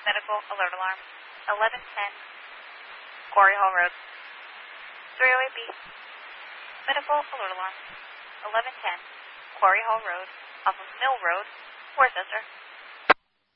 Medical alert alarm. 1110 Quarry Hall Road. 308B. Medical alert alarm. 1110 Quarry Hall Road off of Mill Road, Worcester.